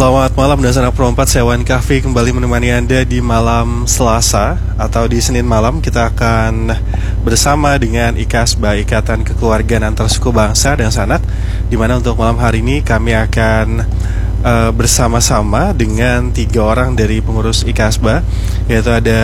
Selamat malam dan sanak perempat, saya Wan Kahfi kembali menemani Anda di malam Selasa atau di Senin malam. Kita akan bersama dengan IKASBA, Ikatan Kekeluargaan Antar Suku Bangsa dan Sanak, di mana untuk malam hari ini kami akan bersama-sama dengan 3 orang dari pengurus IKASBA, yaitu ada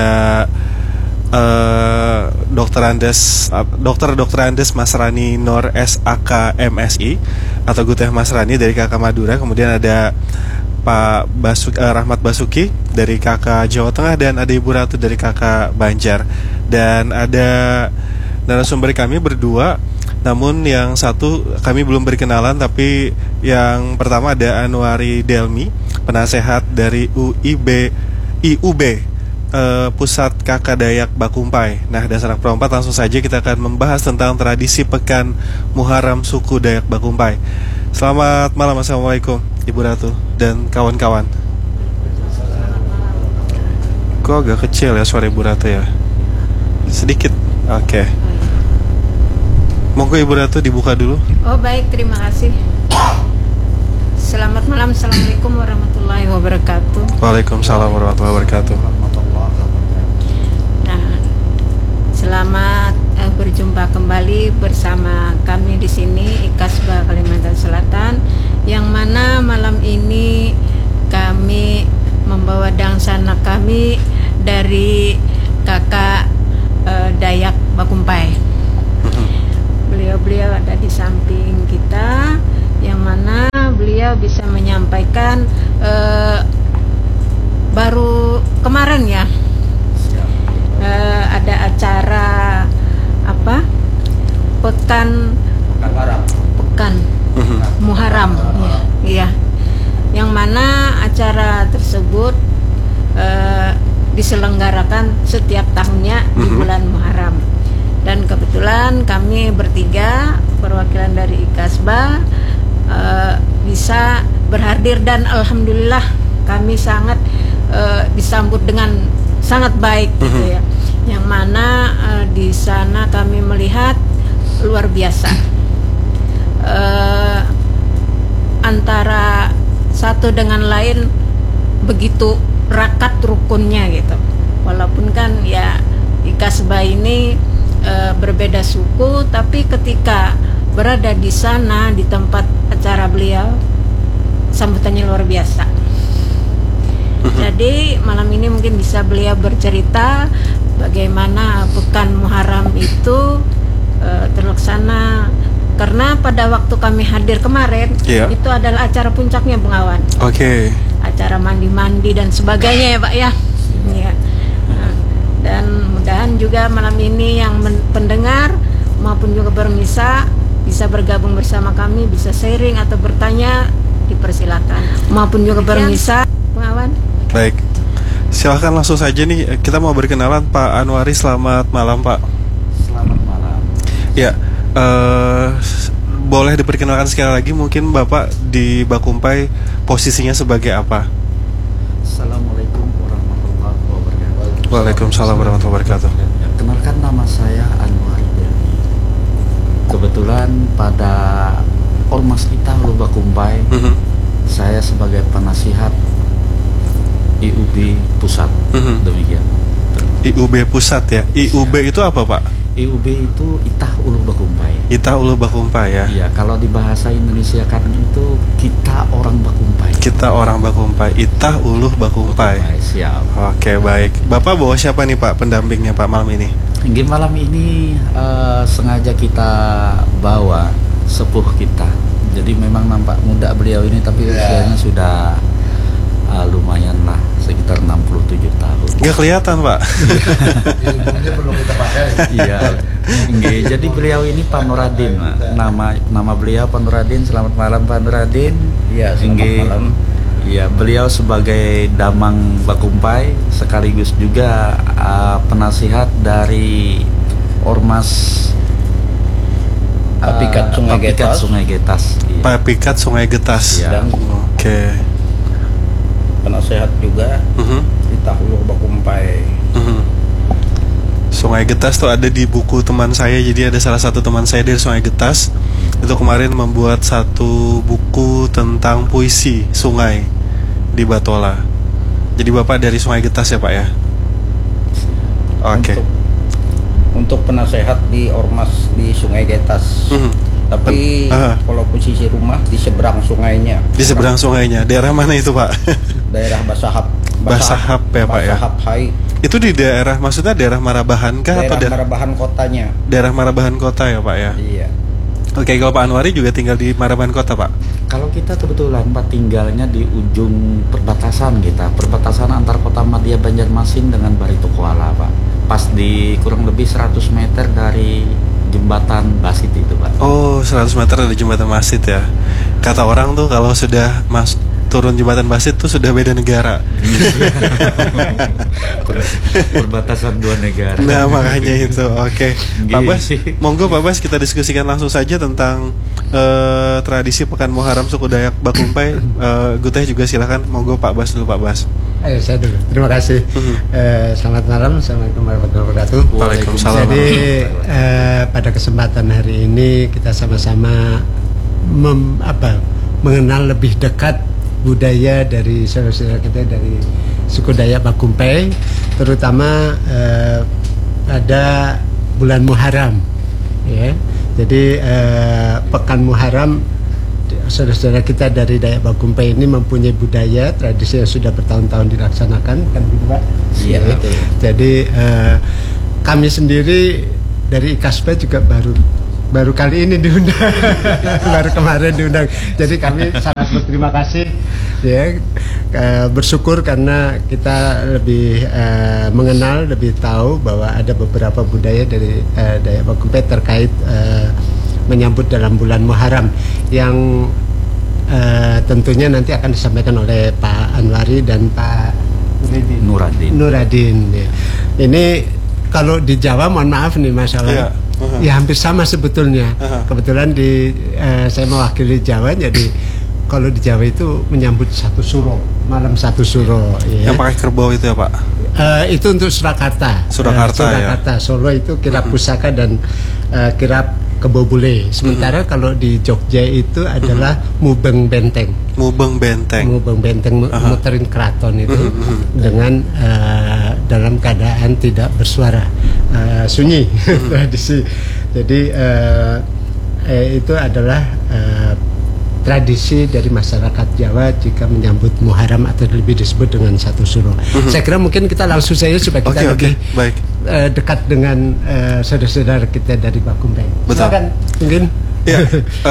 Dr. Andes Masrani Nor SAK MSI atau Guteh Masrani dari KK Madura. Kemudian ada Pak Rahmat Basuki dari KK Jawa Tengah, dan ada Ibu Ratu dari KK Banjar. Dan ada narasumber kami berdua, namun yang satu kami belum berkenalan. Tapi yang pertama ada Anwari Delmi, penasehat dari IUB Pusat KK Dayak Bakumpai. Nah, dan sanak perempat, langsung saja kita akan membahas tentang tradisi Pekan Muharram suku Dayak Bakumpai. Selamat malam, assalamualaikum Ibu Ratu dan kawan-kawan. Kok agak kecil ya suara Ibu Ratu ya? Sedikit. Oke. Monggo Ibu Ratu dibuka dulu. Oh baik, terima kasih. Selamat malam, assalamualaikum warahmatullahi wabarakatuh. Waalaikumsalam warahmatullahi wabarakatuh. Nah, selamat berjumpa kembali bersama kami di sini IKASBA Kalimantan Selatan, yang mana malam ini kami membawa dangsana kami dari kakak Dayak Bakumpai. Beliau ada di samping kita, yang mana beliau bisa menyampaikan baru kemarin ya ada acara apa pekan Muharram ya, yang mana acara tersebut diselenggarakan setiap tahunnya di bulan Muharram. Dan kebetulan kami bertiga perwakilan dari IKASBA bisa berhadir, dan alhamdulillah kami sangat disambut dengan sangat baik gitu ya. Yang mana di sana kami melihat luar biasa antara satu dengan lain begitu rakat rukunnya gitu. Walaupun kan ya IKASBA ini berbeda suku, tapi ketika berada di sana di tempat acara beliau, sambutannya luar biasa. Jadi malam ini mungkin bisa beliau bercerita bagaimana Pekan Muharram itu terlaksana, karena pada waktu kami hadir kemarin itu adalah acara puncaknya, Bung Awan. Oke. Acara mandi-mandi dan sebagainya ya Pak ya. Ya. Dan mudahan juga malam ini yang pendengar maupun juga permisa bisa bergabung bersama kami, bisa sharing atau bertanya, dipersilakan. Maupun juga permisa, pengawan. Baik, silahkan langsung saja nih, kita mau berkenalan. Pak Anwari, selamat malam Pak. Selamat malam. Ya, boleh diperkenalkan sekali lagi mungkin Bapak di Bakumpai posisinya sebagai apa? Assalamualaikum warahmatullahi wabarakatuh. Waalaikumsalam warahmatullahi wabarakatuh. Kenalkan, nama saya Anwar Delmi. Kebetulan pada Ormas kita Ulu Bakumpai, saya sebagai penasihat IUB Pusat. Demikian. IUB Pusat ya. IUB itu apa Pak? IUB itu Itah Ulu Bakumpai. Itah Ulu Bakumpai ya. Iya, kalau di bahasa Indonesia kan itu kita orang Bakumpai. Kita orang Bakumpai. Itah Ulu Bakumpai. Siap. Oke, baik. Bapak bawa siapa nih Pak pendampingnya Pak malam ini? Hingga malam ini sengaja kita bawa sepuh kita. Jadi memang nampak muda beliau ini, tapi usianya sudah lumayan lah, sekitar 67 tahun. Nggak kelihatan Pak. Ilmunya perlu kita pakai. Iya. Jadi beliau ini Pak Nuradin. Nama beliau Pak Nuradin. Selamat malam Pak Nuradin. Iya, selamat malam. Iya, beliau sebagai Damang Bakumpai sekaligus juga penasihat dari Ormas Papikat Sungai Getas. Iya. Papikat Sungai Getas. Iya. Dan Oke. penasehat juga di Tahuluh Bakumpai. Sungai Getas tuh ada di buku teman saya. Jadi ada salah satu teman saya dari Sungai Getas itu kemarin membuat satu buku tentang puisi sungai. di Batola. Jadi Bapak dari Sungai Getas ya Pak ya? Oke. Untuk penasehat di Ormas di Sungai Getas. Tapi kalau posisi rumah di seberang sungainya. Di seberang sungainya. Daerah mana itu Pak? Daerah Basahap. Basahap ya Pak ya? Basahap Hai. Itu di daerah, maksudnya daerah Marabahan kah? Daerah Marabahan kotanya. Daerah Marabahan kota ya Pak ya? Iya. Oke, kalau Pak Anwari juga tinggal di Marabahan kota Pak? Kalau kita kebetulan Pak tinggalnya di ujung perbatasan kita, perbatasan antar kota Madya Banjarmasin dengan Barito Kuala Pak. Pas di kurang lebih 100 meter dari jembatan Basit itu Pak. Oh, 100 meter dari jembatan Basit ya. Kata orang tuh kalau sudah turun jembatan Basit tuh sudah beda negara. Perbatasan dua negara. Nah makanya itu. Oke. Pak Bas, monggo Pak Bas kita diskusikan langsung saja tentang tradisi Pekan Muharram suku Dayak Bakumpai. Guteh juga silakan. Monggo Pak Bas dulu Pak Bas. Ayo saya dulu. Terima kasih. Selamat malam. Assalamualaikum warahmatullahi wabarakatuh. Waalaikumsalam. Jadi pada kesempatan hari ini kita sama-sama mengenal lebih dekat budaya dari saudara-saudara kita dari suku Dayak Bakumpai, terutama pada bulan Muharram, ya. Jadi Pekan Muharram, saudara-saudara kita dari Dayak Bakumpai ini mempunyai budaya tradisi yang sudah bertahun-tahun dilaksanakan, kan gitu Pak? Iya betul. Jadi kami sendiri dari IKASBA juga baru kali ini diundang, baru kemarin diundang. Jadi kami sangat berterima kasih, ya, bersyukur karena kita lebih mengenal, lebih tahu bahwa ada beberapa budaya dari Dayak Bakumpai terkait menyambut dalam bulan Muharram yang tentunya nanti akan disampaikan oleh Pak Anwari dan Pak Nuradin. Ya. Ini kalau di Jawa, mohon maaf nih masalah. Ya hampir sama sebetulnya. Kebetulan saya mewakili Jawa, jadi kalau di Jawa itu menyambut satu suro, malam satu suro. Ya. Yang pakai kerbau itu ya Pak? Itu untuk Surakarta. Surakarta ya. Solo itu kirap pusaka dan kirap kebo bule. Sementara kalau di Jogja itu adalah mubeng benteng. Mubeng benteng. Mubeng benteng muterin keraton itu dengan dalam keadaan tidak bersuara, sunyi tradisi. Jadi itu adalah tradisi dari masyarakat Jawa jika menyambut Muharram atau lebih disebut dengan satu suro. Saya kira mungkin kita langsung saja supaya kita lebih baik. Dekat dengan saudara-saudara kita dari Bakumpai. Silakan mungkin. Ya,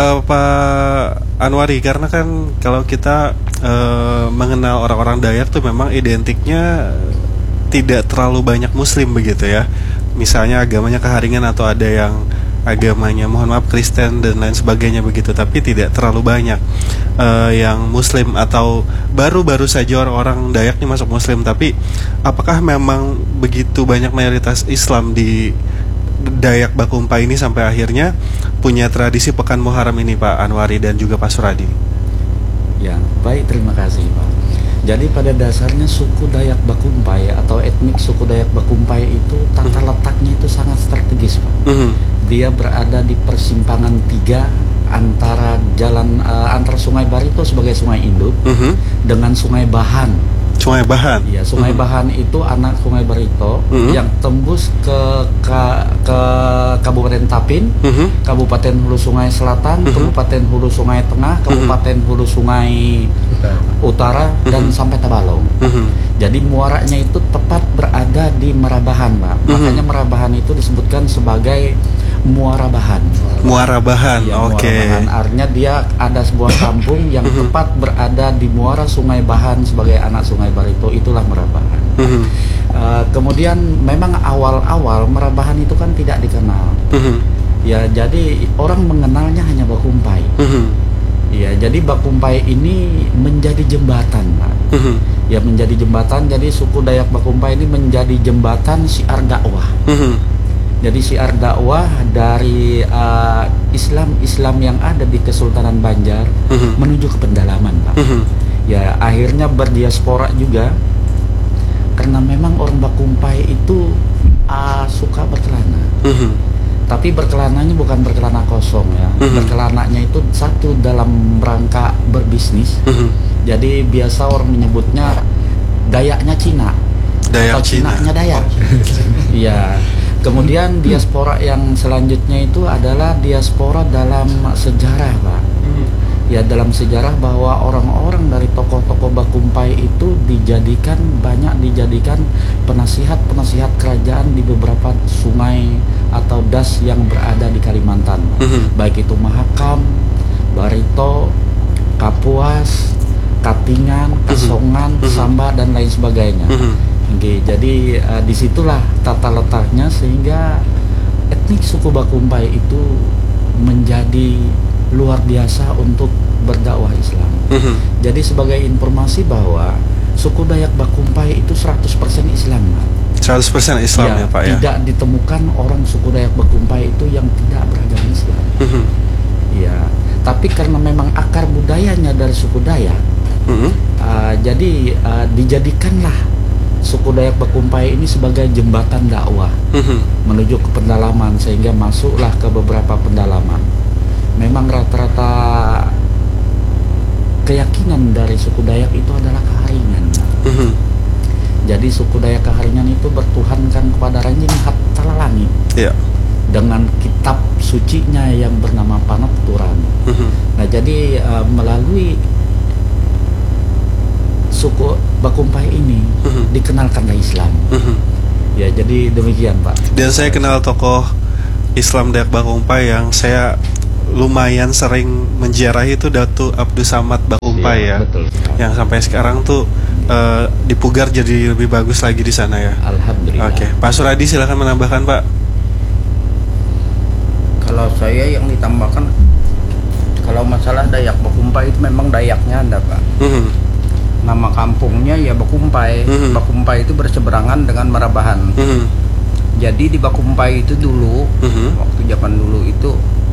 Pak Anwari, karena kan kalau kita mengenal orang-orang Dayak tuh memang identiknya tidak terlalu banyak Muslim begitu ya. Misalnya agamanya Keharingan atau ada yang agamanya mohon maaf Kristen dan lain sebagainya begitu, tapi tidak terlalu banyak yang Muslim atau baru-baru saja orang-orang Dayak ini masuk Muslim. Tapi apakah memang begitu banyak mayoritas Islam di Dayak Bakumpai ini sampai akhirnya punya tradisi Pekan Muharram ini Pak Anwari dan juga Pak Suradi? Ya baik, terima kasih Pak. Jadi pada dasarnya suku Dayak Bakumpai atau etnik suku Dayak Bakumpai itu tata letaknya itu sangat strategis Pak. Dia berada di persimpangan 3 antara antara Sungai Barito sebagai sungai induk dengan Sungai Bahan. Sungai Bahan. Iya, Sungai Bahan itu anak Sungai Barito yang tembus ke Kabupaten Tapin, Kabupaten Hulu Sungai Selatan, Kabupaten Hulu Sungai Tengah, Kabupaten Hulu Sungai Utara dan sampai Tabalong. Jadi muaranya itu tepat berada di Marabahan, Pak. Makanya Marabahan itu disebutkan sebagai Muara Bahan. Muara Bahan, ya, oke. Muara Bahan. Artinya dia ada sebuah kampung yang tepat berada di muara Sungai Bahan sebagai anak Sungai Barito, itulah Muara Bahan. Kemudian memang awal-awal Muara Bahan itu kan tidak dikenal. Ya, jadi orang mengenalnya hanya Bakumpai. Ya, jadi Bakumpai ini menjadi jembatan, Pak. Ya, menjadi jembatan. Jadi suku Dayak Bakumpai ini menjadi jembatan syiar dakwah. Jadi syiar dakwah dari Islam yang ada di Kesultanan Banjar menuju ke pendalaman, Pak. Ya, akhirnya berdiaspora juga karena memang orang Bakumpai itu suka berkelana. Tapi berkelananya bukan berkelana kosong ya. Berkelananya itu satu dalam rangka berbisnis. Jadi biasa orang menyebutnya Dayaknya Cina. Dayak atau Cina. Cinanya Dayak. Iya. Kemudian diaspora yang selanjutnya itu adalah diaspora dalam sejarah, Pak. Ya, dalam sejarah bahwa orang-orang dari tokoh-tokoh Bakumpai itu banyak dijadikan penasihat-penasihat kerajaan di beberapa sungai atau das yang berada di Kalimantan. Baik itu Mahakam, Barito, Kapuas, Katingan, Kasongan, Samba dan lain sebagainya. Oke, jadi disitulah tata letaknya sehingga etnik suku Bakumpai itu menjadi luar biasa untuk berdakwah Islam. Jadi sebagai informasi bahwa suku Dayak Bakumpai itu 100% Islam, Pak. 100% Islam ya, Pak ya. Tidak ditemukan orang suku Dayak Bakumpai itu yang tidak beragama Islam. Ya, tapi karena memang akar budayanya dari suku Dayak, jadi dijadikanlah suku Dayak Bakumpai ini sebagai jembatan dakwah menuju ke pendalaman, sehingga masuklah ke beberapa pendalaman. Memang rata-rata keyakinan dari suku Dayak itu adalah keharingan. Jadi suku Dayak keharingan itu bertuhankan kepada Ranjing Hattala Langit dengan kitab sucinya yang bernama Panakturan. Nah, jadi melalui suku Bakumpai ini dikenalkanlah Islam. Ya, jadi demikian, Pak. Dan saya kenal tokoh Islam Dayak Bakumpai yang saya lumayan sering menziarahi itu Datu Abdul Samad Bakumpai ya. Betul. Yang sampai sekarang tuh dipugar jadi lebih bagus lagi di sana ya. Alhamdulillah. Oke, Pak Suradi silakan menambahkan, Pak. Kalau saya yang ditambahkan, kalau masalah Dayak Bakumpai itu memang Dayaknya ada, Pak. Nama kampungnya ya Bakumpai. Bakumpai itu berseberangan dengan Marabahan. Jadi di Bakumpai itu dulu, waktu zaman dulu itu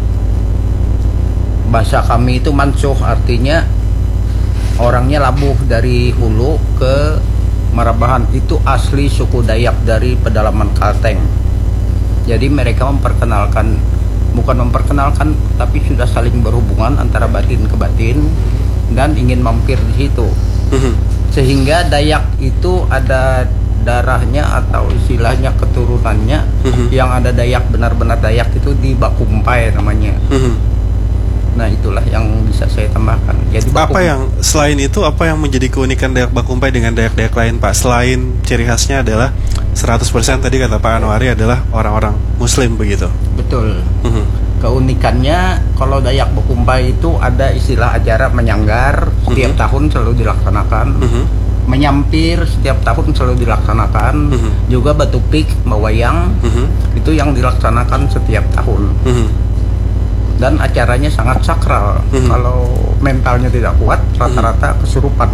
bahasa kami itu mansuh, artinya orangnya labuh dari hulu ke Marabahan. Itu asli suku Dayak dari pedalaman Kalteng. Jadi mereka bukan memperkenalkan, tapi sudah saling berhubungan antara batin ke batin dan ingin mampir di situ. Sehingga Dayak itu ada darahnya atau istilahnya keturunannya, yang ada Dayak, benar-benar Dayak itu di Bakumpai namanya. Nah, itulah yang bisa saya tambahkan. Jadi apa yang selain itu, apa yang menjadi keunikan Dayak Bakumpai dengan Dayak-Dayak lain, Pak? Selain ciri khasnya adalah 100% tadi kata Pak Anwari adalah orang-orang Muslim begitu. Betul. Keunikannya kalau Dayak Bakumpai itu ada istilah acara menyanggar, setiap tahun selalu dilaksanakan. Menyampir setiap tahun selalu dilaksanakan. Juga batu pik, mawayang, itu yang dilaksanakan setiap tahun. Dan acaranya sangat sakral. Kalau mentalnya tidak kuat, rata-rata kesurupan.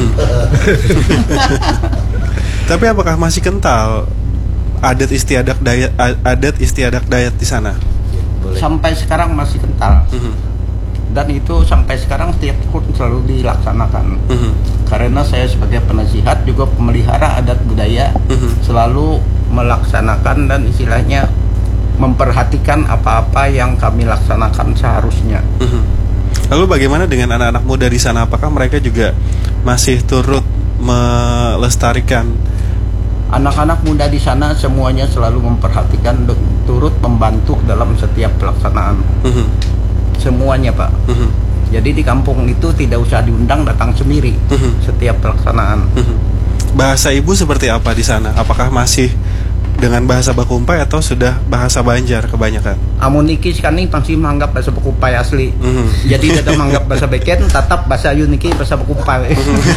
Tapi apakah masih kental adat istiadat Dayak di sana? Sampai sekarang masih kental. Dan itu sampai sekarang setiap tahun selalu dilaksanakan. Karena saya sebagai penasihat juga pemelihara adat budaya, selalu melaksanakan dan istilahnya memperhatikan apa-apa yang kami laksanakan seharusnya. Lalu bagaimana dengan anak-anak muda di sana? Apakah mereka juga masih turut melestarikan? Anak-anak muda di sana semuanya selalu memperhatikan, turut membantu dalam setiap pelaksanaan. Semuanya, Pak. Jadi di kampung itu tidak usah diundang, datang sendiri setiap pelaksanaan. Bahasa ibu seperti apa di sana? Apakah masih dengan bahasa Bakumpai atau sudah bahasa Banjar kebanyakan? Amuniki sekarang masih menganggap bahasa Bakumpai asli. Jadi tidak menganggap bahasa Beken, tetap bahasa Yuniki, bahasa Bakumpai.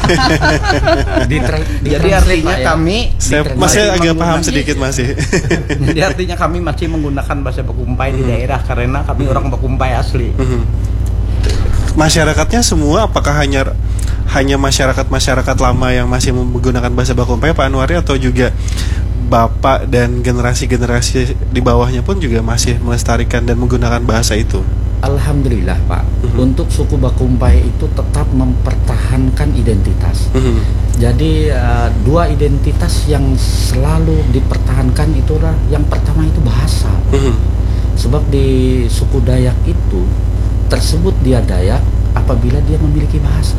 Jadi artinya kami masih agak paham sedikit masih. Jadi artinya kami masih menggunakan bahasa Bakumpai di daerah karena kami orang Bakumpai asli. Masyarakatnya semua apakah hanya masyarakat lama yang masih menggunakan bahasa Bakumpai, Pak Anwari, atau juga Bapak dan generasi-generasi di bawahnya pun juga masih melestarikan dan menggunakan bahasa itu? Alhamdulillah, Pak. Untuk suku Bakumpai itu tetap mempertahankan identitas. Jadi dua identitas yang selalu dipertahankan itulah, yang pertama itu bahasa. Sebab di suku Dayak itu tersebut dia Dayak apabila dia memiliki bahasa.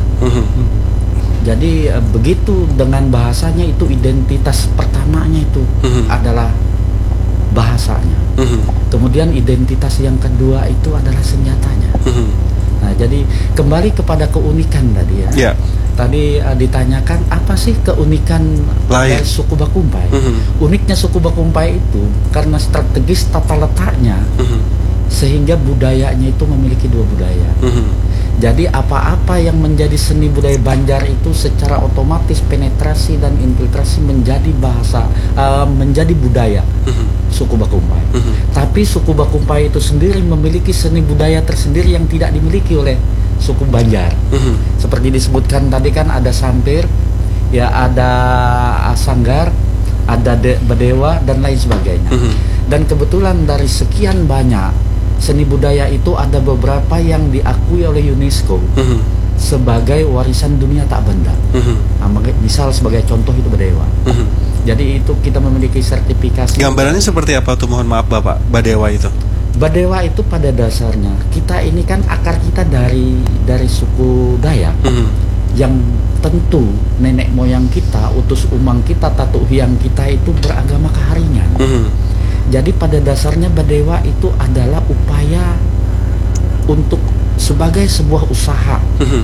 Jadi begitu dengan bahasanya itu identitas pertamanya itu adalah bahasanya. Kemudian identitas yang kedua itu adalah senjatanya. Nah, jadi kembali kepada keunikan tadi ya. Ya. Tadi ditanyakan apa sih keunikan dari suku Bakumpai? Uniknya suku Bakumpai itu karena strategis tata letaknya, sehingga budayanya itu memiliki dua budaya. Jadi apa-apa yang menjadi seni budaya Banjar itu secara otomatis penetrasi dan infiltrasi menjadi bahasa, menjadi budaya suku Bakumpai. Tapi suku Bakumpai itu sendiri memiliki seni budaya tersendiri yang tidak dimiliki oleh suku Banjar. Seperti disebutkan tadi kan ada Sampir, ya ada Sanggar, ada Bedewa dan lain sebagainya. Dan kebetulan dari sekian banyak seni budaya itu ada beberapa yang diakui oleh UNESCO sebagai warisan dunia tak benda. Misal sebagai contoh itu Bedewa. Jadi itu kita memiliki sertifikasi. Gambarannya seperti apa tuh, mohon maaf Bapak, Badewa itu? Badewa itu pada dasarnya kita ini kan akar kita dari suku Dayak, yang tentu nenek moyang kita, utus umang kita, tatuk hiang kita itu beragama keharingan. Jadi pada dasarnya Badewa itu adalah upaya untuk sebagai sebuah usaha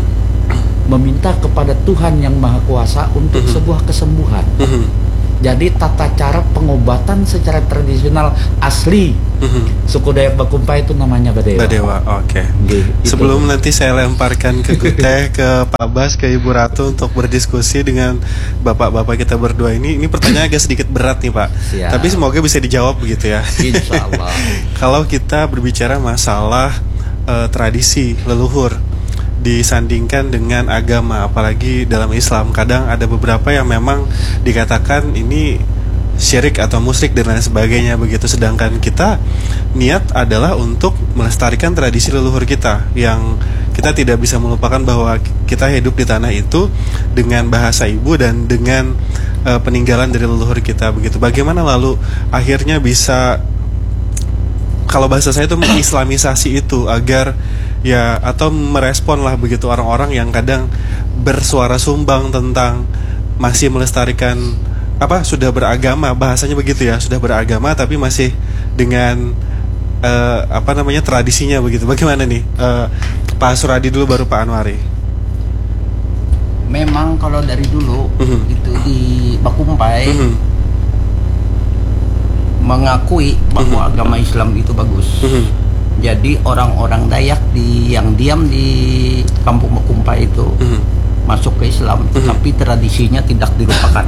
meminta kepada Tuhan yang Maha Kuasa untuk sebuah kesembuhan. Jadi tata cara pengobatan secara tradisional asli suku Dayak Bakumpai itu namanya Badewa. Badewa, oke. Sebelum nanti saya lemparkan ke Guteh, ke Pak Bas, ke Ibu Ratu untuk berdiskusi dengan bapak-bapak kita berdua ini pertanyaan agak sedikit berat nih Pak. Siap. Tapi semoga bisa dijawab begitu ya. Insya Allah. Kalau kita berbicara masalah tradisi leluhur disandingkan dengan agama, apalagi dalam Islam, kadang ada beberapa yang memang dikatakan ini syirik atau musyrik dan lain sebagainya begitu. Sedangkan kita niat adalah untuk melestarikan tradisi leluhur kita, yang kita tidak bisa melupakan bahwa kita hidup di tanah itu dengan bahasa ibu dan dengan peninggalan dari leluhur kita begitu. Bagaimana lalu akhirnya bisa, kalau bahasa saya itu mengislamisasi itu agar ya, atau merespon lah begitu orang-orang yang kadang bersuara sumbang tentang masih melestarikan sudah beragama, bahasanya begitu ya, sudah beragama tapi masih dengan tradisinya begitu. Bagaimana nih Pak Suradi dulu baru Pak Anwari? Memang kalau dari dulu itu di Bakumpai mengakui bahwa agama Islam itu bagus. Jadi orang-orang Dayak yang diam di kampung Bakumpai itu masuk ke Islam, tapi tradisinya tidak dilupakan.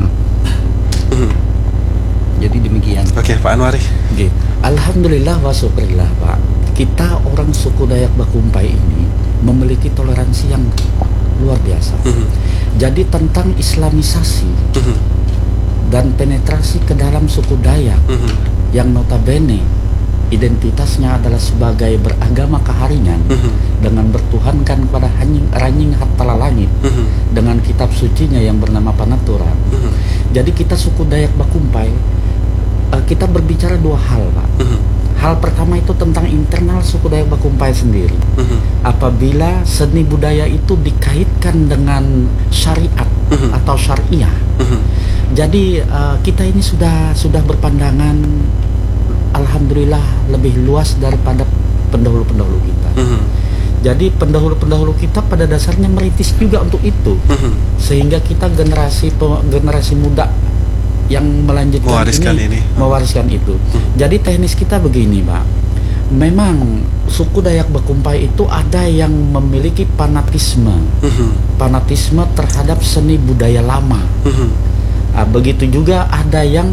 Jadi demikian. Oke, Pak Anwari. Alhamdulillah wa syukurillah Pak. Kita orang suku Dayak Bakumpai ini memiliki toleransi yang luar biasa. Jadi tentang islamisasi dan penetrasi ke dalam suku Dayak yang notabene identitasnya adalah sebagai beragama keharingan dengan bertuhankan kepada Ranying Hattala Langit dengan kitab sucinya yang bernama Panaturan. Jadi kita suku Dayak Bakumpai kita berbicara dua hal Pak. Hal pertama itu tentang internal suku Dayak Bakumpai sendiri. Apabila seni budaya itu dikaitkan dengan syariat atau syariah, jadi kita ini sudah berpandangan alhamdulillah lebih luas daripada pendahulu-pendahulu kita. Jadi pendahulu-pendahulu kita pada dasarnya merintis juga untuk itu, sehingga kita generasi muda yang melanjutkan mewariskan itu. Jadi teknis kita begini Pak, memang suku Dayak Bakumpai itu ada yang memiliki fanatisme terhadap seni budaya lama. Begitu juga ada yang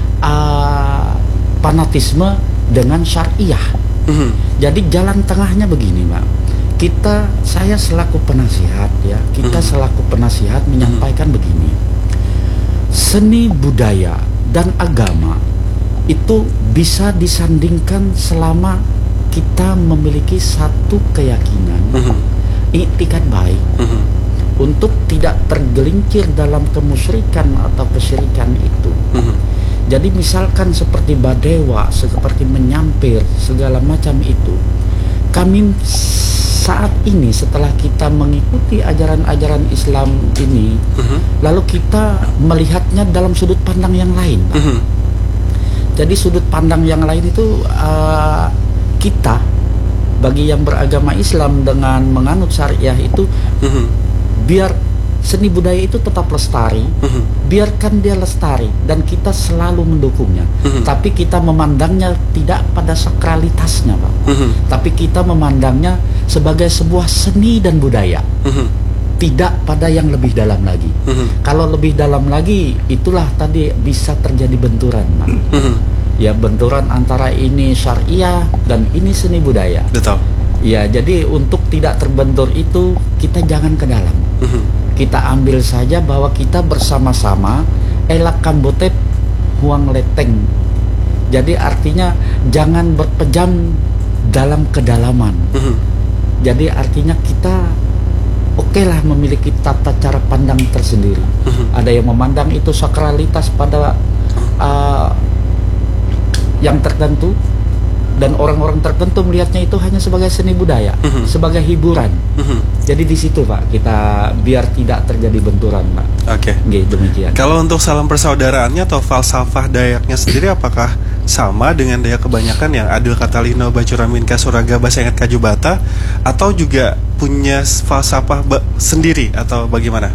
fanatisme dengan syariah. Jadi jalan tengahnya begini Pak, saya selaku penasihat ya, selaku penasihat menyampaikan begini, seni budaya dan agama itu bisa disandingkan selama kita memiliki satu keyakinan, iktikad baik, untuk tidak tergelincir dalam kemusyrikan atau kesyirikan itu. Jadi misalkan seperti badewa, seperti menyampir, segala macam itu, kami saat ini setelah kita mengikuti ajaran-ajaran Islam ini, lalu kita melihatnya dalam sudut pandang yang lain, Pak. Jadi sudut pandang yang lain itu kita bagi yang beragama Islam dengan menganut syariah itu, biar seni budaya itu tetap lestari, biarkan dia lestari dan kita selalu mendukungnya. Tapi kita memandangnya tidak pada sakralitasnya, Pak. Tapi kita memandangnya sebagai sebuah seni dan budaya. Tidak pada yang lebih dalam lagi. Kalau lebih dalam lagi, itulah tadi bisa terjadi benturan, Pak. Ya, benturan antara ini syariah dan ini seni budaya. Betul. Ya, jadi untuk tidak terbentur itu kita jangan ke dalam. Kita ambil saja bahwa kita bersama-sama elak kambotep huang leteng. Jadi artinya jangan berpejam dalam kedalaman. Jadi artinya kita okelah memiliki tata cara pandang tersendiri. Ada yang memandang itu sakralitas pada yang tertentu, dan orang-orang tertentu melihatnya itu hanya sebagai seni budaya, sebagai hiburan. Jadi di situ, Pak, kita biar tidak terjadi benturan, Pak. Oke. Demikian. Kalau untuk salam persaudaraannya atau falsafah Dayaknya sendiri, apakah sama dengan Dayak kebanyakan yang Adil Katalino, Bacuramin Kasuraga, Basengat Kajubata, atau juga punya falsafah sendiri atau bagaimana?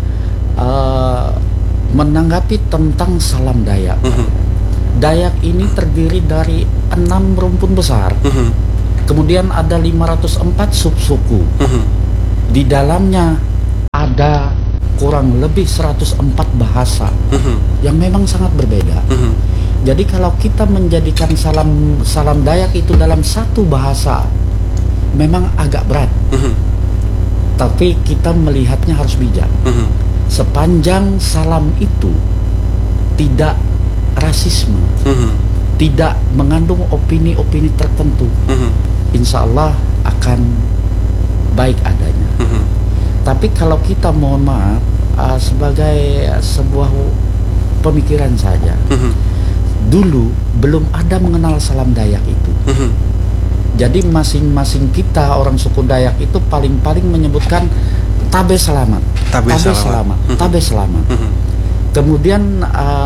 Menanggapi tentang salam Dayak, Dayak ini terdiri dari 6 rumpun besar. Kemudian ada 504 subsuku. Di dalamnya ada kurang lebih 104 bahasa yang memang sangat berbeda. Jadi kalau kita menjadikan salam Dayak itu dalam satu bahasa, memang agak berat. Tapi kita melihatnya harus bijak. Sepanjang salam itu tidak rasisme, tidak mengandung opini-opini tertentu, insya Allah akan baik adanya. Tapi kalau kita, mohon maaf, sebagai sebuah pemikiran saja, dulu belum ada mengenal salam Dayak itu. Jadi masing-masing kita orang suku Dayak itu paling-paling menyebutkan tabe selamat, tabe selamat, tabe selamat. Kemudian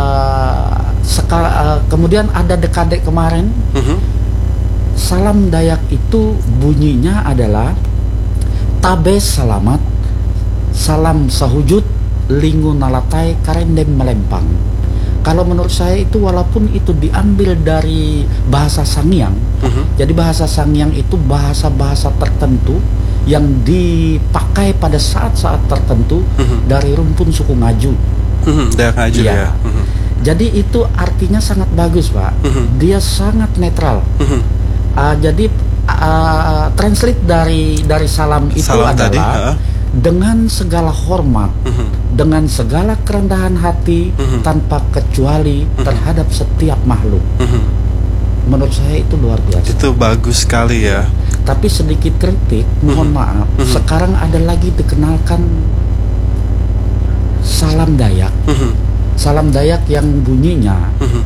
kemudian ada dekade kemarin, salam Dayak itu bunyinya adalah tabe selamat, salam sahujud, lingu nalatai, karendem melempang. Kalau menurut saya itu, walaupun itu diambil dari bahasa Sangiang, jadi bahasa Sangiang itu bahasa-bahasa tertentu yang dipakai pada saat-saat tertentu dari rumpun suku Ngaju. Dayak Ngaju ya. Jadi itu artinya sangat bagus, Pak. Dia sangat netral. Jadi translate dari salam itu salam adalah tadi, dengan segala hormat, dengan segala kerendahan hati, tanpa kecuali terhadap setiap makhluk. Menurut saya itu luar biasa. Itu bagus sekali ya. Tapi sedikit kritik, mohon maaf. Sekarang ada lagi dikenalkan salam Dayak. Salam Dayak yang bunyinya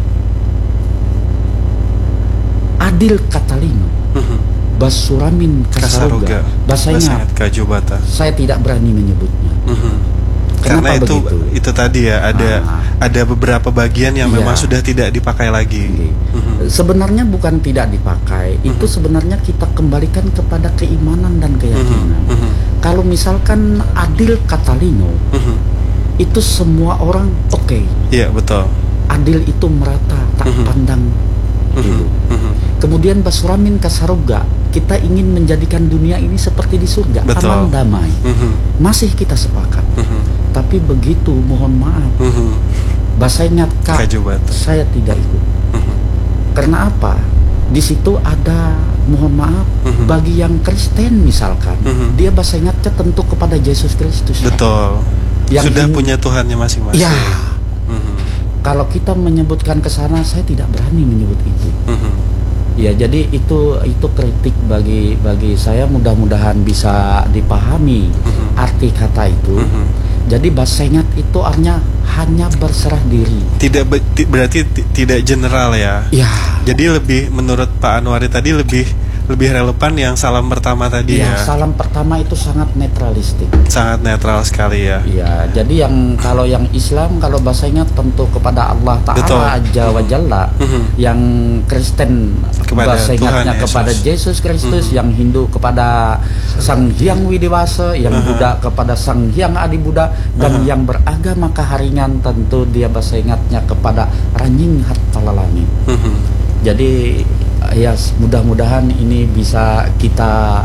Adil Katalino, Basuramin Kasaruga, Basengat Kajubata. Saya tidak berani menyebutnya. Karena Kenapa itu tadi ya, ada beberapa bagian yang memang sudah tidak dipakai lagi. Sebenarnya bukan tidak dipakai, itu sebenarnya kita kembalikan kepada keimanan dan keyakinan. Kalau misalkan Adil Katalino, itu semua orang oke. Iya, betul. Adil itu merata, tak pandang gitu. Kemudian Basuramin Kasaruga, kita ingin menjadikan dunia ini seperti di surga, betul. Aman damai. Masih kita sepakat. Tapi begitu, mohon maaf, Basengat Kajubata, saya tidak ikut. Karena apa? Di situ ada, mohon maaf, bagi yang Kristen misalkan, dia Basengatnya tentu kepada Yesus Kristus. Betul. Yang sudah punya Tuhannya masing-masing. Ya. Kalau kita menyebutkan ke sana, saya tidak berani menyebut itu. Ya, jadi itu kritik bagi saya, mudah-mudahan bisa dipahami arti kata itu. Jadi Basengat itu artinya hanya berserah diri. Berarti tidak general ya. Ya. Jadi lebih menurut Pak Anwari tadi lebih relevan yang salam pertama tadi ya. Salam pertama itu sangat netralistik. Sangat netral sekali ya. Iya, jadi kalau yang Islam kalau Basengat tentu kepada Allah Ta'ala Azza wa Jalla. Yang Kristen kepada Basengatnya kepada Yesus Kristus, yang Hindu kepada Sang Hyang Widewasa, yang Buddha kepada Sang Hyang Adi Buddha, dan yang beragama Kaharingan tentu dia Basengatnya kepada Ranjing Hatpalalangit. Jadi ya mudah-mudahan ini bisa kita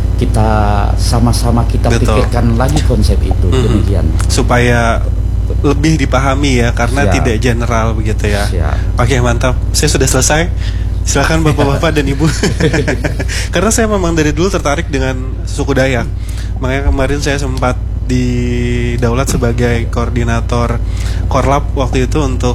sama-sama kita pikirkan lagi konsep itu demikian supaya lebih dipahami ya, karena tidak general begitu ya. Oke, mantap, saya sudah selesai. Silakan bapak-bapak dan ibu. Karena saya memang dari dulu tertarik dengan suku Dayak, makanya kemarin saya sempat didaulat sebagai koordinator Korlap waktu itu untuk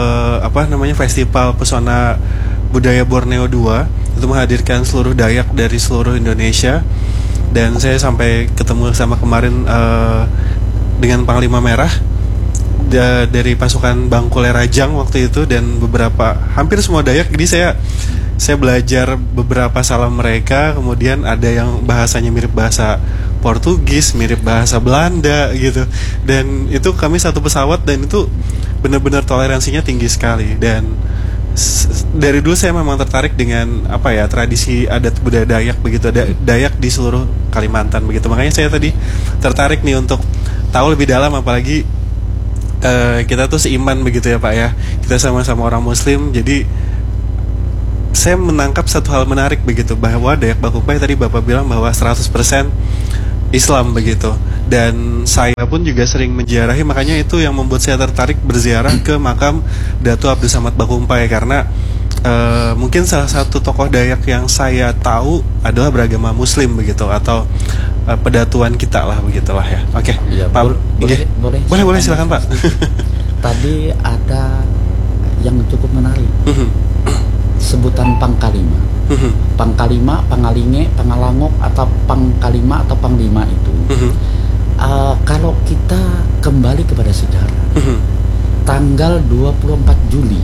Festival Pesona Budaya Borneo 2, itu menghadirkan seluruh Dayak dari seluruh Indonesia. Dan saya sampai ketemu sama kemarin dengan Panglima Merah dari pasukan Bangkule Rajang waktu itu, dan hampir semua Dayak. Jadi saya belajar beberapa salam mereka. Kemudian ada yang bahasanya mirip bahasa Portugis, mirip bahasa Belanda gitu. Dan itu kami satu pesawat, dan itu benar-benar toleransinya tinggi sekali. Dan dari dulu saya memang tertarik dengan tradisi adat budaya Dayak begitu, Dayak di seluruh Kalimantan begitu. Makanya saya tadi tertarik nih untuk tahu lebih dalam, apalagi kita tuh seiman begitu ya Pak ya, kita sama-sama orang Muslim. Jadi saya menangkap satu hal menarik begitu, bahwa Dayak Bakupay tadi Bapak bilang bahwa 100% Islam begitu. Dan saya pun juga sering menziarahi, makanya itu yang membuat saya tertarik berziarah ke makam Datu Abdul Samad Bakupay, karena mungkin salah satu tokoh Dayak yang saya tahu adalah beragama Muslim begitu, atau pedatuan kita lah begitulah ya. Oke, ya, Pak, boleh silakan Pak. Tadi ada yang cukup menarik, sebutan Pangkalima. Pangkalima, Pangalinge, Pangalangok, atau Pangkalima atau Panglima itu. Kalau kita kembali kepada sejarah, tanggal 24 Juli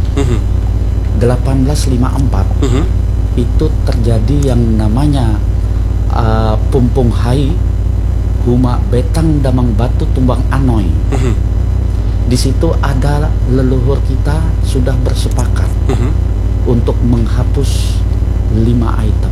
1854 itu terjadi yang namanya Pumpung Hai Huma Betang Damang Batu Tumbang Anoy. Di situ ada leluhur kita sudah bersepakat untuk menghapus 5 item.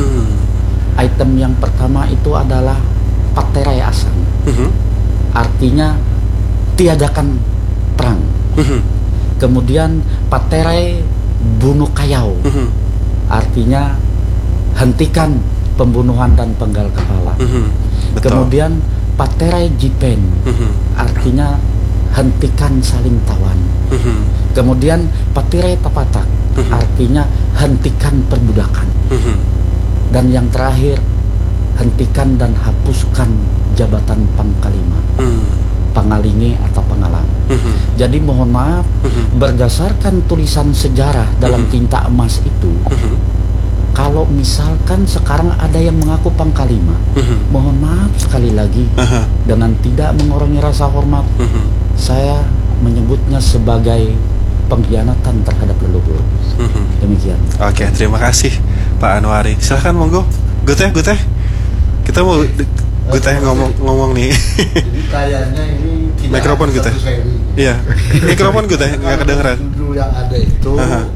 Item yang pertama itu adalah Paterai Asang, artinya tiadakan perang. Kemudian Paterai Bunuh Kayau, artinya hentikan pembunuhan dan penggal kepala. Kemudian Paterai Jipen, artinya hentikan saling tawan. Kemudian Paterai Tapatak, artinya hentikan perbudakan. Dan yang terakhir, hentikan dan hapuskan jabatan Pangkalima, Pangalinge atau Pangalang. Jadi mohon maaf, berdasarkan tulisan sejarah dalam tinta emas itu, kalau misalkan sekarang ada yang mengaku Pangkalima, mohon maaf sekali lagi, dengan tidak mengurangi rasa hormat, saya menyebutnya sebagai pengkhianatan terhadap leluhur. Demikian. Oke, terima kasih Pak Anwari. Silahkan monggo. Guteh. Kita mau Guteh ngomong nih. Jadi kayaknya ini tidak mikrofon Guteh. Iya. Mikrofon Guteh nggak kedengeran. Dulu yang ada itu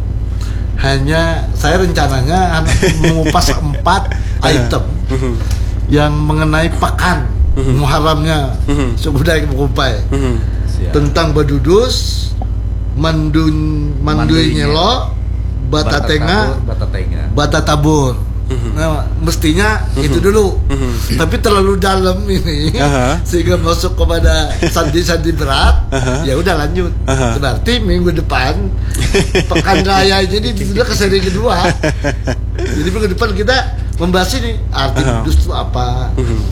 hanya saya rencananya mengupas 4 item yang mengenai pekan Muharramnya suku Dayak Bakupay, tentang Badudus, Mandui Nyelo, Batatenga, Batatabur. Nah, mestinya itu dulu. Tapi terlalu dalam ini sehingga masuk kepada sandi-sandi berat. Ya udah lanjut. Berarti minggu depan pekan raya ini sudah ke seri kedua. Jadi minggu depan kita membahas ini arti Badudus itu apa,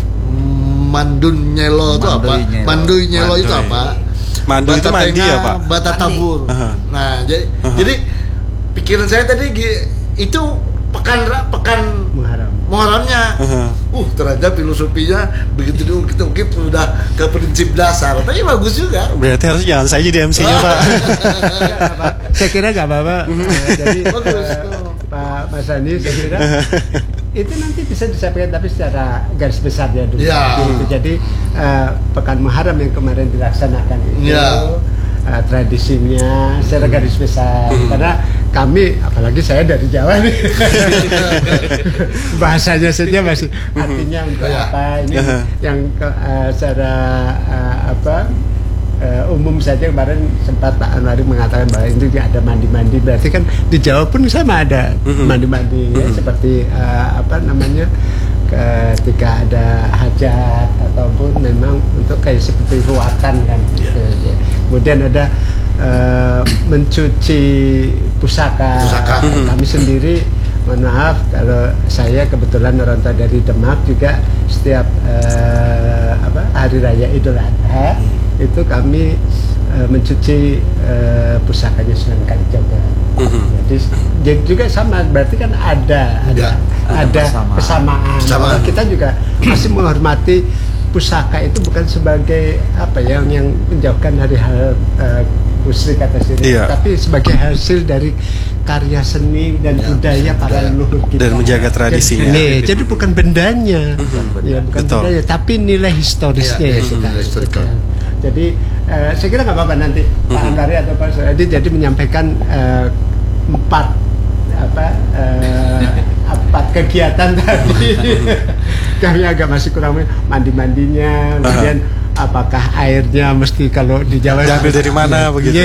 Mandun Nyelo itu apa, Mandui Nyelo itu apa, Mandu itu mandi ya Pak? Batatabur. Nah, jadi pikiran saya tadi itu pekan Muharramnya. Ternyata filosofinya begitu diungkit-ungkit udah ke prinsip dasar. Tapi bagus juga. Berarti harus jangan saya jadi MC-nya, Pak. Saya kira nggak apa-apa. Jadi Pak Mas Andi, saya kira itu nanti bisa disampaikan tapi secara garis besarnya dulu. Jadi pekan Muharram yang kemarin dilaksanakan itu tradisinya secara garis besar. Karena kami, apalagi saya dari Jawa nih, bahasanya saja masih artinya untuk apa ini yang secara umum saja. Kemarin sempat Pak Anwari mengatakan bahwa itu ada mandi-mandi, berarti kan di Jawa pun sama ada mandi-mandi ya, seperti ketika ada hajat ataupun memang untuk kayak seperti ruatan kan. Kemudian ada mencuci pusaka. Kami sendiri, mohon maaf kalau saya kebetulan orang tua dari Demak juga, setiap hari raya Idul Adha itu kami mencuci pusakanya Sunan Kalijaga. Jadi juga sama, berarti kan ada kesamaan. Kita juga masih menghormati pusaka itu bukan sebagai yang menjauhkan dari hal musyrik atau syirik, tapi sebagai hasil dari karya seni dan budaya para leluhur kita dan menjaga tradisinya. Jadi bukan bendanya, bukan bendanya, tapi nilai historisnya kita. Jadi saya kira nggak apa-apa nanti Pak Anwari atau Pak Suradi jadi menyampaikan empat kegiatan tadi. Kami agak masih kurang mandi-mandinya, kemudian apakah airnya mesti kalau di Jawa diambil dari mana begitu?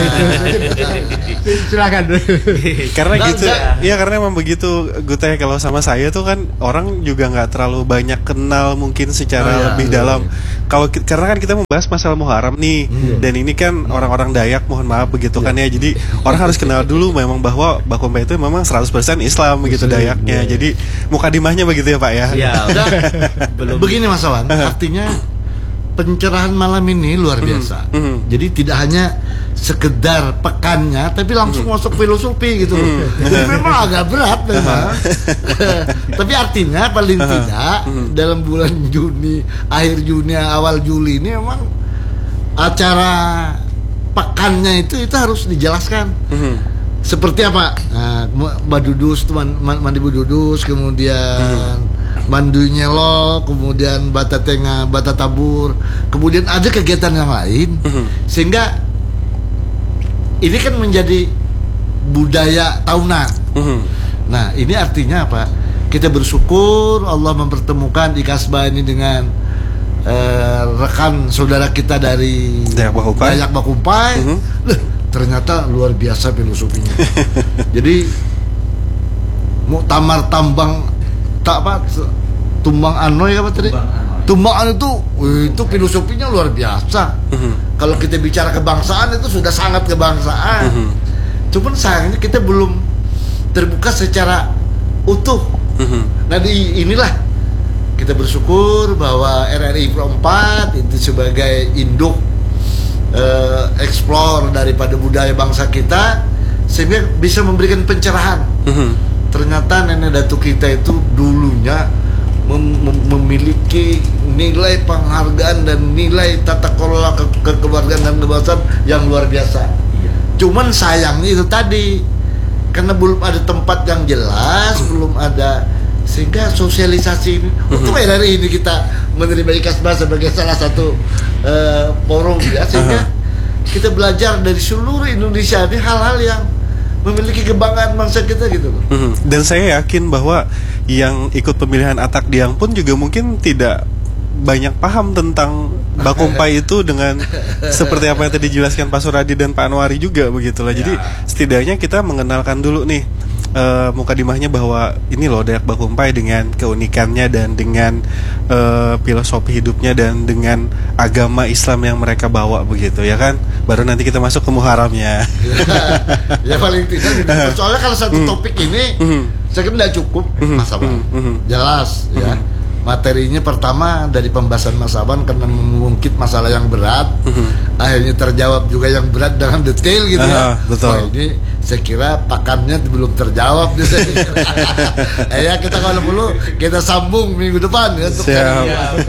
Silakan. Karena gitu, karena memang begitu Guteh. Kalau sama saya tuh kan orang juga nggak terlalu banyak kenal mungkin secara lebih dalam. Kalau karena kan kita membahas masalah Muharram nih, dan ini kan orang-orang Dayak, mohon maaf begitu kan ya. Jadi orang harus kenal dulu memang bahwa Bakumpai itu memang 100% Islam begitu Dayaknya. Jadi mukadimahnya begitu ya Pak ya. Begini Mas Awan, artinya pencerahan malam ini luar biasa. Jadi tidak hanya sekedar pekannya, tapi langsung masuk filosofi gitu loh. Memang agak berat memang. Tapi artinya paling tidak dalam bulan Juni, akhir Juni, awal Juli ini memang acara pekannya itu harus dijelaskan. Seperti apa? Badudus, mandi bududus, kemudian mandu nyelok, kemudian bata tengah, bata tabur, kemudian ada kegiatan yang lain, sehingga ini kan menjadi budaya tahunan. Nah, ini artinya apa? Kita bersyukur Allah mempertemukan di Kasbah ini dengan rekan saudara kita dari Dayak Bakumpai. Ternyata luar biasa filosofinya. Jadi muktamar tambang tumbang anoy apa tadi? Tumbang anoy itu filosofinya luar biasa. Kalau kita bicara kebangsaan itu sudah sangat kebangsaan. Cuman sayangnya kita belum terbuka secara utuh. Nah inilah kita bersyukur bahwa RRI Pro 4 itu sebagai induk explore daripada budaya bangsa kita, sehingga bisa memberikan pencerahan. Ternyata nenek datuk kita itu dulunya memiliki nilai penghargaan dan nilai tata kelola kekeluargaan dan kebangsaan yang luar biasa. Cuman sayangnya itu tadi, karena belum ada tempat yang jelas, belum ada, sehingga sosialisasi ini untuk hari ini kita menerima Ikasbah sebagai salah satu forum ya, sehingga kita belajar dari seluruh Indonesia ini hal-hal yang memiliki kebanggaan bangsa kita gitu loh. Dan saya yakin bahwa yang ikut pemilihan Atak Diang pun juga mungkin tidak banyak paham tentang Bakumpai itu dengan seperti apa yang tadi dijelaskan Pak Suradi dan Pak Anwari juga begitulah. Jadi setidaknya kita mengenalkan dulu nih mukadimahnya bahwa ini loh Dayak Bakumpai dengan keunikannya dan dengan filosofi hidupnya dan dengan agama Islam yang mereka bawa begitu ya kan. Baru nanti kita masuk ke Muharramnya. Ya paling tidak gitu. Soalnya kalau satu topik ini saya kira tidak cukup Mas Aban. Jelas ya. Materinya pertama dari pembahasan Mas Aban karena mengungkit masalah yang berat, akhirnya terjawab juga yang berat dengan detail gitu ya. Betul. Wah, ini Saya kira pakannya belum terjawab nih. Ya kita kalau perlu kita sambung minggu depan ya. Siap.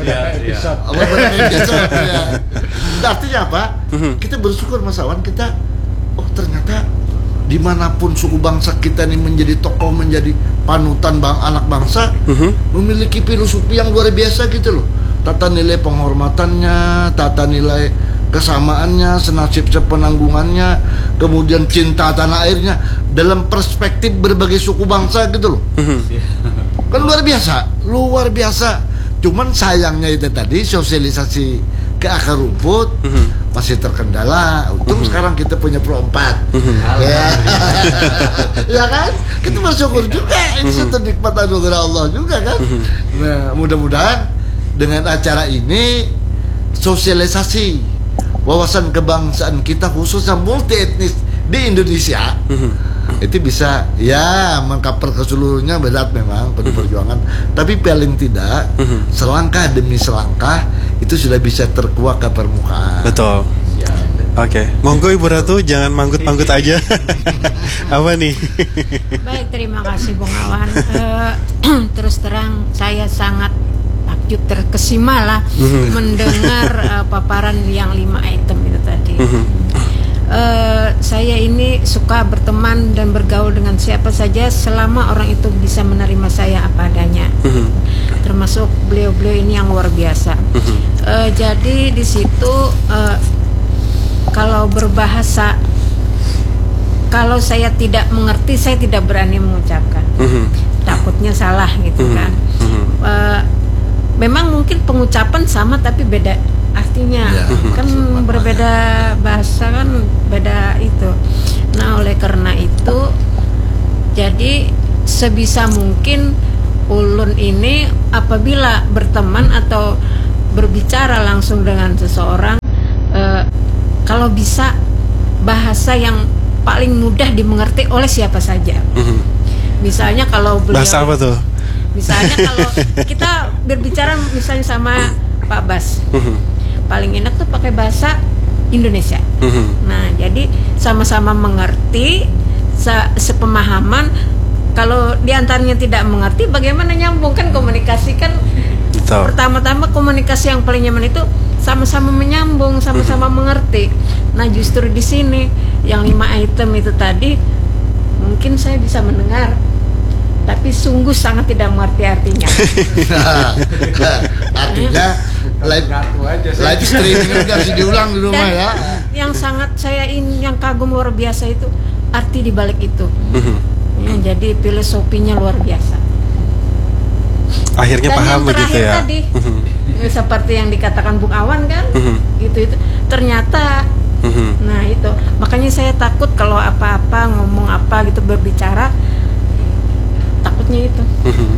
Artinya apa? Kita bersyukur Mas Awan, kita ternyata dimanapun suku bangsa kita ini menjadi tokoh, menjadi panutan anak bangsa, memiliki filosofi yang luar biasa gitu loh. Tata nilai penghormatannya, tata nilai kesamaannya, senasib sepenanggungannya, kemudian cinta tanah airnya dalam perspektif berbagai suku bangsa gitu loh. Kan luar biasa. Cuman sayangnya itu tadi sosialisasi ke akar rumput masih terkendala. Untung sekarang kita punya Pro 4. Ya kan? Kita bersyukur juga, itu nikmat anugerah Allah juga kan. Nah, mudah-mudahan dengan acara ini sosialisasi wawasan kebangsaan kita khususnya multi etnis di Indonesia itu bisa ya mengcover keseluruhnya. Berat memang penuh perjuangan, tapi paling tidak selangkah demi selangkah itu sudah bisa terkuak ke permukaan. Betul. Oke, monggo Ibu Ratu, jangan manggut-manggut aja. Apa nih? Baik, terima kasih Bung Awan. Terus terang saya sangat takjub terkesima lah mendengar paparan yang 5 item itu tadi. Saya ini suka berteman dan bergaul dengan siapa saja selama orang itu bisa menerima saya apa adanya. Termasuk beliau-beliau ini yang luar biasa. Jadi di situ kalau berbahasa, kalau saya tidak mengerti, saya tidak berani mengucapkan. Takutnya salah gitu kan. Memang mungkin pengucapan sama tapi beda artinya, kan berbeda bahasa kan beda itu. Nah oleh karena itu, jadi sebisa mungkin ulun ini apabila berteman atau berbicara langsung dengan seseorang, kalau bisa bahasa yang paling mudah dimengerti oleh siapa saja. Misalnya kalau beliau, bahasa apa tuh? Misalnya kalau kita berbicara misalnya sama Pak Bas, paling enak tuh pakai bahasa Indonesia. Nah, jadi sama-sama mengerti, sepemahaman. Kalau diantaranya tidak mengerti, bagaimana nyambung kan komunikasi kan? Pertama-tama komunikasi yang paling nyaman itu sama-sama menyambung, sama-sama mengerti. Nah, justru di sini yang 5 item itu tadi mungkin saya bisa mendengar, tapi sungguh sangat tidak mengerti artinya. Artinya live streaming harus diulang di rumah. Dan ya. Yang sangat yang kagum luar biasa itu arti di balik itu. Ya, jadi filosofinya luar biasa. Akhirnya dan paham begitu ya. Tadi, seperti yang dikatakan Bung Awan kan, itu ternyata. Nah itu makanya saya takut kalau apa-apa ngomong apa gitu berbicara, takutnya itu.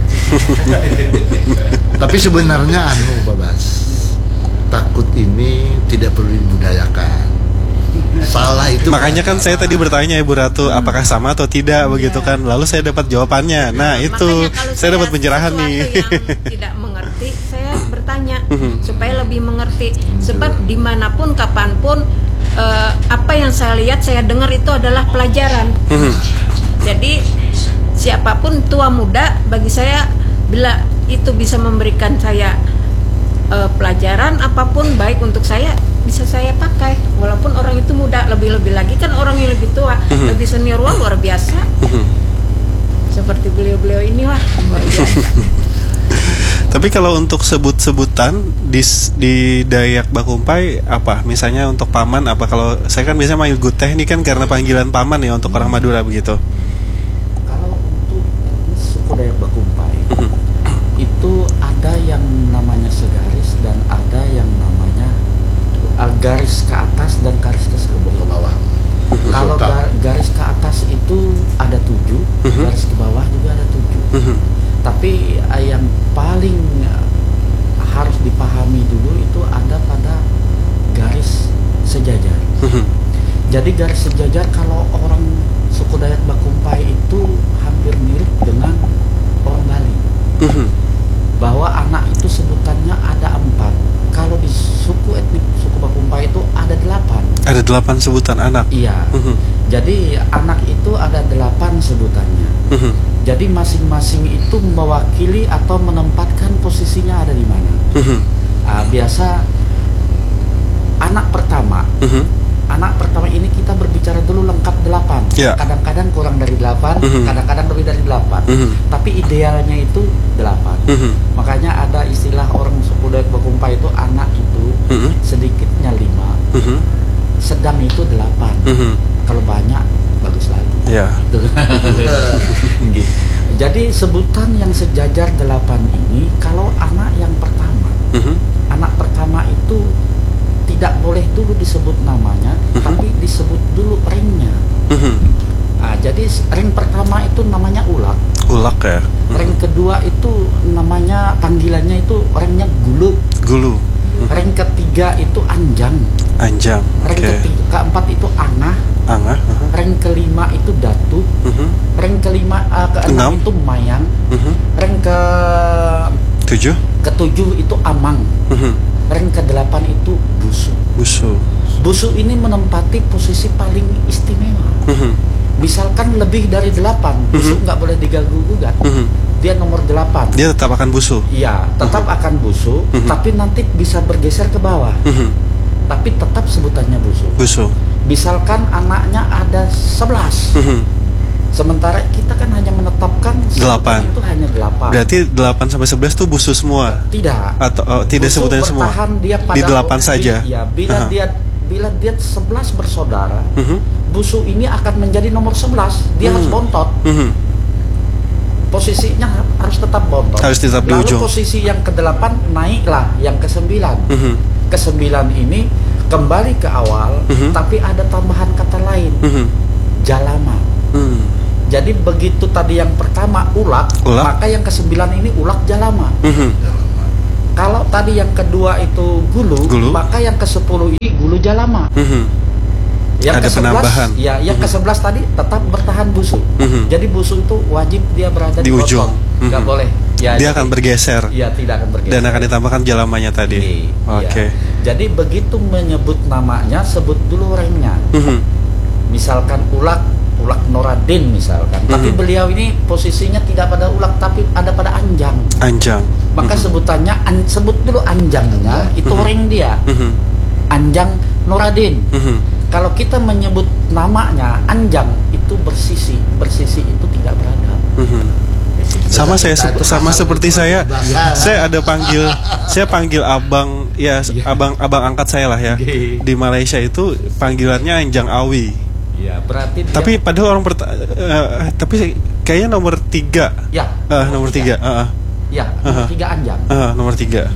Tapi sebenarnya Babas, takut ini tidak perlu dibudayakan. Salah itu. Makanya kan saya tadi bertanya Ibu Ratu apakah sama atau tidak begitu kan. Lalu saya dapat jawabannya. Nah, itu saya dapat pencerahan nih. Yang tidak mengerti, saya bertanya supaya lebih mengerti. Sebab dimanapun kapanpun apa yang saya lihat, saya dengar itu adalah pelajaran. Jadi siapapun tua muda, bagi saya bila itu bisa memberikan saya pelajaran apapun baik untuk saya, bisa saya pakai walaupun orang itu muda. Lebih-lebih lagi kan orang yang lebih tua, lebih senior, luar biasa. Seperti beliau-beliau inilah luar biasa. Tapi kalau untuk sebut-sebutan di Dayak Bakumpai apa? Misalnya untuk paman apa? Kalau saya kan biasanya manggil Guteh ini kan karena panggilan paman ya untuk orang Madura begitu. Kalau untuk suku Dayak Bakumpai itu ada yang namanya segaris dan ada yang namanya garis ke atas dan garis ke bawah. Kalau garis ke atas itu ada 7, garis ke bawah juga ada 7. Tapi yang paling harus dipahami dulu itu ada pada garis sejajar. Jadi garis sejajar kalau orang suku Dayak Bakumpai itu hampir mirip dengan orang Bali. Bahwa anak itu sebutannya ada 4. Kalau di suku etnik suku Bakumpai itu ada 8. Ada 8 sebutan anak. Iya. Jadi anak itu ada 8 sebutannya. Jadi masing-masing itu mewakili atau menempatkan posisinya ada di mana. Biasa anak pertama. Anak pertama ini kita berbicara dulu lengkap 8. Yeah. Kadang-kadang kurang dari 8, kadang-kadang lebih dari 8. Tapi idealnya itu 8. Makanya ada istilah orang suku Dayak Bakumpai itu anak itu sedikitnya 5, sedang itu 8. Kalau banyak bagus lagi. Yeah. Gitu. Jadi sebutan yang sejajar 8 ini kalau anak yang pertama. Anak pertama itu tidak boleh dulu disebut namanya, tapi disebut dulu ringnya. Jadi ring pertama itu namanya ulak. Ulak ya. Ring kedua itu namanya panggilannya itu ringnya gulu. Gulu. Ring ketiga itu anjang. Anjang. Ring keempat itu angah. Angah. Ring kelima itu datu. Ring keenam itu mayang. Ring ketujuh itu amang. Ring ke-8 itu busu. Busu ini menempati posisi paling istimewa. Misalkan lebih dari 8, busu nggak boleh diganggu-gugat. Dia nomor 8. Dia tetap akan busu. Iya, tetap akan busu, tapi nanti bisa bergeser ke bawah. Tapi tetap sebutannya busu. Misalkan anaknya ada 11. Sementara kita kan hanya menetapkan 8. Itu hanya 8. Berarti 8 sampai 11 itu busu semua? Tidak. Atau tidak sebutannya semua? Dia pada di 8 saja? Ya, bila dia 11 bersaudara, busu ini akan menjadi nomor 11. Dia harus bontot. Posisinya harus tetap bontot. Harus tetap di ujung. Lalu posisi yang ke-8 naiklah yang ke-9. Ke-9 ini kembali ke awal, tapi ada tambahan kata lain. Jalama. Jadi begitu tadi yang pertama ulak, maka yang ke-9 ini ulak jalama. Kalau tadi yang kedua itu gulu, maka yang ke-10 ini gulu jalama. Yang ada ke-11, penambahan. Ya, yang ke-11 tadi tetap bertahan busu. Jadi busu itu wajib dia berada di ujung. Nggak boleh. Ya, dia akan bergeser. Iya, tidak akan bergeser. Dan akan ditambahkan jalamanya tadi. Oke. Jadi begitu menyebut namanya, sebut dulu ringnya. Misalkan ulak Noradin misalkan, tapi beliau ini posisinya tidak pada ulak tapi ada pada anjang. Maka sebutannya sebut dulu anjangnya, itu ring dia. Anjang Noradin. Kalau kita menyebut namanya anjang itu bersisi itu tidak beradab. Sama seperti saya panggil abang ya, abang angkat saya lah ya. Di Malaysia itu panggilannya Anjang Awi. Ya, berarti tapi padahal tapi kayaknya nomor 3. Ya. Nomor 3. Ya, nomor 3 anjang. Nomor 3.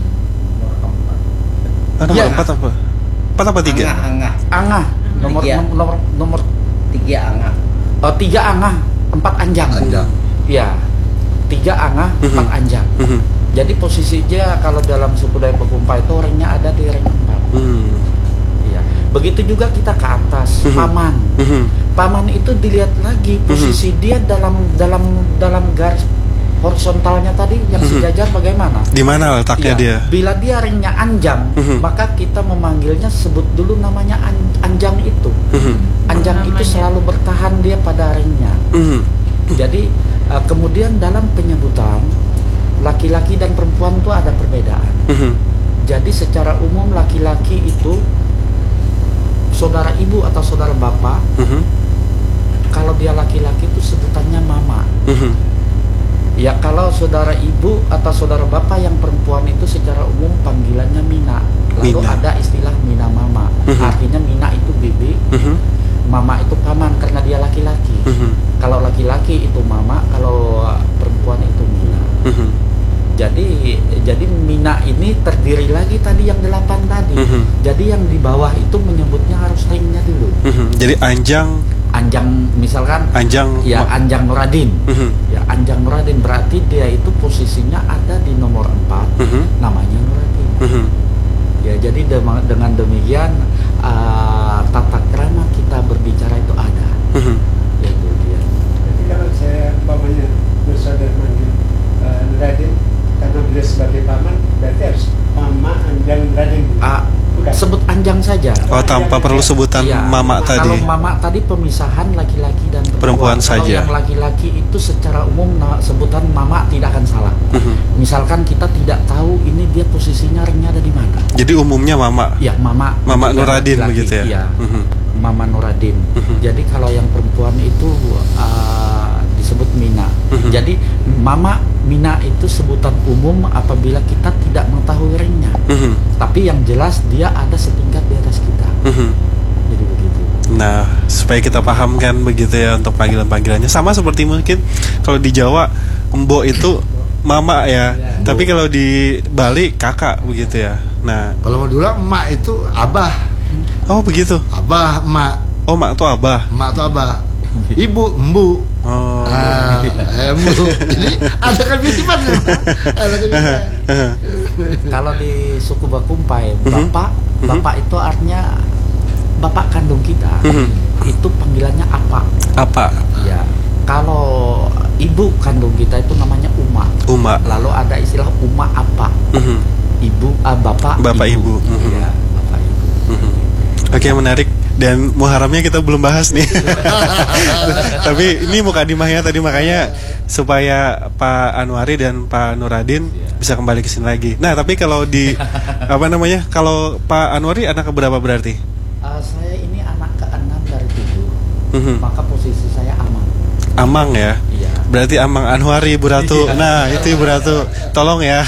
Nomor 4 apa? 4 apa 3? Angah. Nomor 3 angah. 3 angah, 4 anjang. Ya. 3 angah, 4 anjang. Jadi posisinya kalau dalam suku Dayak Bakumpai itu ringnya ada di ring 4. Iya. Begitu juga kita ke atas, paman. Paman itu dilihat lagi posisi dia dalam garis horizontalnya tadi yang sejajar bagaimana? Di mana letaknya dia? Bila dia ringnya anjang, maka kita memanggilnya sebut dulu namanya anjang itu. Anjang itu selalu bertahan dia pada ringnya. Jadi kemudian dalam penyebutan laki-laki dan perempuan itu ada perbedaan. Jadi secara umum laki-laki itu saudara ibu atau saudara bapak. Kalau dia laki-laki itu sebutannya mama. Ya, kalau saudara ibu atau saudara bapak yang perempuan itu secara umum panggilannya Mina. Lalu ada istilah Mina mama. Artinya Mina itu bibi, mama itu paman karena dia laki-laki. Kalau laki-laki itu mama, kalau perempuan itu Mina. Jadi Mina ini terdiri lagi tadi yang 8 tadi. Jadi yang di bawah itu menyebutnya harus ringnya dulu. Jadi Anjang misalkan Anjang Noradin. Ya, Anjang Noradin berarti dia itu posisinya ada di nomor 4. Namanya Noradin. Ya, jadi dengan demikian tata krama kita berbicara itu ada. Yaitu dia. Jadi kalau saya umpamanya bersaudara manggil Noradin karena beliau sebagai paman, berarti harus Mama Anjang Noradin. sebut anjang saja. Oh, tanpa perlu sebutan Iya. mama tadi. Kalau mama tadi pemisahan laki-laki dan Perempuan Kalau saja. yang laki-laki itu secara umum sebutan mama tidak akan salah. Misalkan kita tidak tahu ini dia posisinya ringnya ada di mana. Jadi umumnya mama. Ya, mama. Mama yang Nuradin laki-laki, begitu ya. Iya. Mama Nuradin. Jadi kalau yang perempuan itu disebut Mina. Jadi Mama Mina itu sebutan umum apabila kita tidak mengetahui ringnya. Tapi yang jelas dia ada setingkat di atas kita. Jadi begitu. Nah, supaya kita paham kan begitu ya untuk panggilan-panggilannya. Sama seperti mungkin kalau di Jawa Embo itu mama ya. Tapi kalau di Bali kakak begitu ya. Nah, Kalau Madura emak itu abah, oh begitu. abah emak, Oh, mak tuh abah. emak itu abah, ibu embu. Oh. Embu. Jadi ada kemiripan ya. Ada kemiripan. Kalau di suku Bakumpai, bapak itu artinya bapak kandung kita. Itu panggilannya apa? Apa? Ya. Kalau ibu kandung kita itu namanya Uma. Uma. Lalu ada istilah Uma apa? Ibu, bapak ibu. Iya, bapak ibu. Oke, menarik. Dan Muharramnya kita belum bahas nih. Tapi ini mukadimahnya tadi, makanya supaya Pak Anwari dan Pak Nuradin bisa kembali ke sini lagi. Nah, tapi kalau di apa namanya? Kalau Pak Anwari anak keberapa berarti? Saya ini anak ke-6 dari 7. Maka posisi saya Amang. Amang ya. Iya. Berarti Amang Anwari Ibu Ratu. Nah, itu Ibu Ratu. Tolong ya.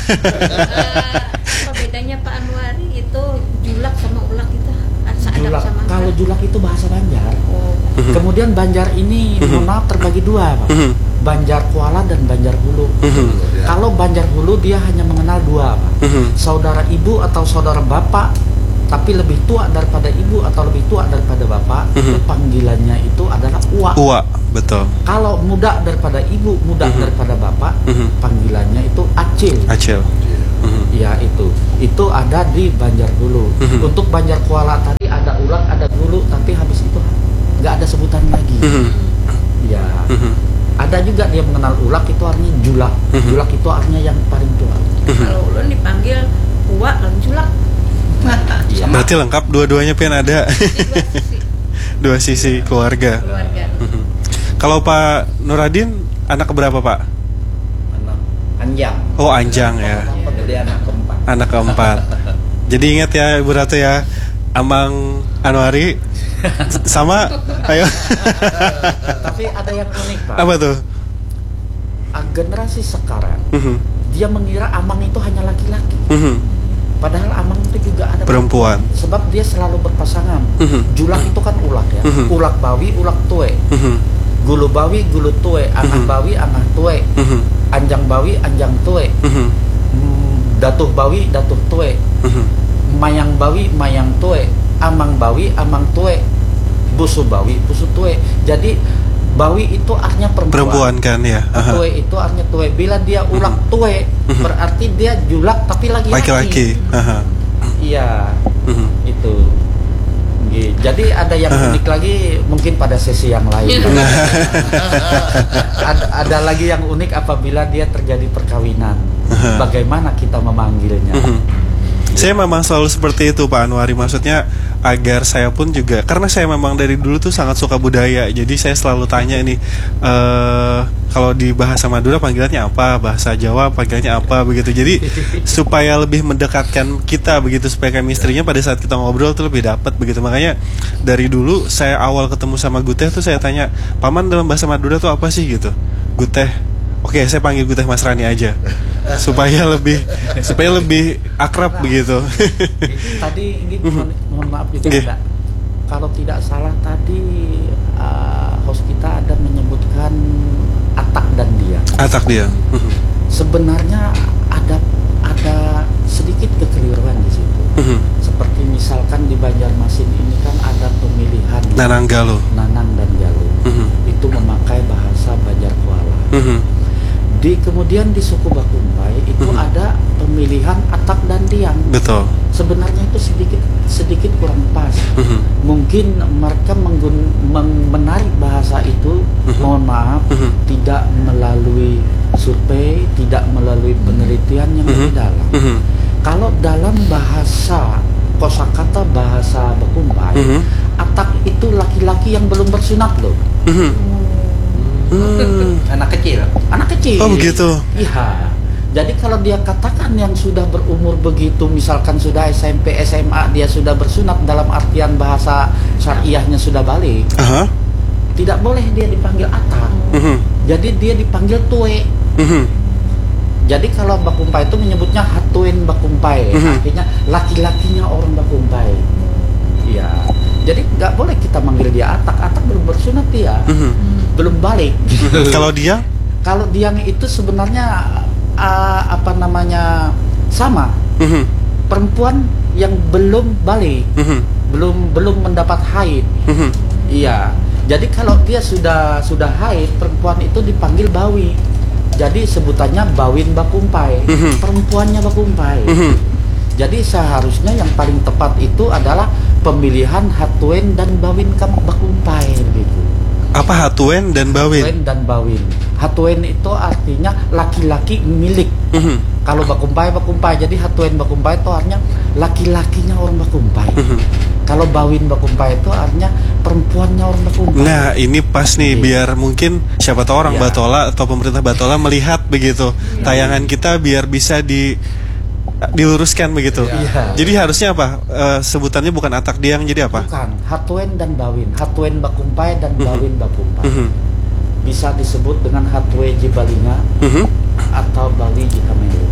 Apa bedanya Pak Anwari itu julak sama ulak kita? Julak. Sama Kalau julak itu bahasa Banjar. Oh. Kemudian Banjar ini mohon maaf terbagi dua, Pak. Banjar Kuala dan Banjar Hulu. Kalau Banjar Hulu dia hanya mengenal dua, Pak. Saudara ibu atau saudara bapak, tapi lebih tua daripada ibu atau lebih tua daripada bapak, itu panggilannya itu adalah uwa. Uwa, betul. Kalau muda daripada ibu, muda daripada bapak, panggilannya itu acil. Acil. Ya itu ada di Banjar Hulu. Untuk Banjar Kuala tadi ada ulak, ada gulu, tapi habis itu nggak ada sebutan lagi. Ya, ada juga dia mengenal ulak itu artinya julak. Julak itu artinya yang paling tua. Kalau ulun dipanggil uak dan julak. Iya. Berarti lengkap dua-duanya pian ada. Dua sisi keluarga. Kalau Pak Nuradin anak keberapa, Pak? Anak Anjang. Oh, Anjang ya. Jadi anak keempat. Anak keempat. Jadi ingat ya Ibu Ratu ya, Amang Anwari sama ayo. Tapi ada yang unik, Pak. Apa tuh? Generasi sekarang dia mengira Amang itu hanya laki-laki. Padahal Amang itu juga ada Perempuan. Sebab dia selalu berpasangan. Julak itu kan ulak ya. Ulak bawi, ulak tue. Gulu bawi, gulu tue. Angah bawi, angah tue. Anjang bawi, anjang tue. Datuh bawi, datuh tue. Mayang bawi, mayang tue. Amang bawi, amang tue. Busu bawi, busu tue. Jadi bawi itu artinya perempuan Perempuan kan ya. Tue itu artinya tue. Bila dia ulak tue, berarti dia julak tapi Laki-laki. Iya, itu. Jadi ada yang unik lagi mungkin pada sesi yang lain. ada lagi yang unik apabila dia terjadi perkawinan. Bagaimana kita memanggilnya? Saya memang selalu seperti itu Pak Anwari, maksudnya agar saya pun juga, karena saya memang dari dulu tuh sangat suka budaya, jadi saya selalu tanya ini kalau di bahasa Madura panggilannya apa, bahasa Jawa panggilannya apa begitu, jadi supaya lebih mendekatkan kita begitu, supaya chemistry-nya pada saat kita ngobrol tuh lebih dapat begitu. Makanya dari dulu saya awal ketemu sama Guteh tuh saya tanya, Paman dalam bahasa Madura tuh apa sih gitu. Guteh, oke, saya panggil Guteh Mas Rani aja supaya lebih akrab begitu. Tadi ini mohon maaf juga ada. Kalau tidak salah tadi host kita ada menyebutkan atak dan dia. Atak dia. Sebenarnya ada sedikit kekeliruan di situ. Seperti misalkan di Banjarmasin ini kan ada pemilihan Nanang Galuh. Nanang dan Galuh. Itu memakai bahasa Banjar Kuala. Kemudian di suku Bakumpai itu ada pemilihan atak dan diang. Betul. Sebenarnya itu sedikit kurang pas. Mungkin mereka menarik bahasa itu, mohon maaf, tidak melalui survei, tidak melalui penelitian yang lebih dalam. Kalau dalam bahasa kosakata bahasa Bakumpai, atak itu laki-laki yang belum bersunat loh. Anak kecil. Anak kecil. Oh begitu. Iya. Jadi kalau dia katakan yang sudah berumur begitu, misalkan sudah SMP, SMA, dia sudah bersunat dalam artian bahasa syariahnya sudah balik, tidak boleh dia dipanggil atak. Jadi dia dipanggil tue. Jadi kalau Bakumpai itu menyebutnya hatuen Bakumpai, artinya laki-lakinya orang Bakumpai. Iya. Jadi nggak boleh kita manggil dia atak. Atak belum bersunat dia, belum balik. Kalau dia? Kalau dia itu sebenarnya sama. Perempuan yang belum balik, belum mendapat haid. Iya. Jadi kalau dia sudah haid, perempuan itu dipanggil bawi. Jadi sebutannya bawin Bakumpai, perempuannya Bakumpai. Jadi seharusnya yang paling tepat itu adalah pemilihan hatuen dan bawin Bakumpai begitu. Apa hatuen dan bawin? Hatuen dan bawin. Hatuen itu artinya laki-laki milik. Kalau Bakumpai. Jadi hatuen Bakumpai itu artinya laki-lakinya orang Bakumpai. Kalau bawin Bakumpai itu artinya perempuannya orang Bakumpai. Nah ini pas nih, biar mungkin siapa tahu orang Batola atau pemerintah Batola melihat begitu tayangan kita, biar bisa diluruskan begitu. Jadi harusnya apa? Sebutannya bukan atak diang, jadi apa? Bukan, hatuen dan bawin. Hatuen Bakumpai dan bawin Bakumpai. Bisa disebut dengan hatwe Jibalinga atau bawi Jikamelu.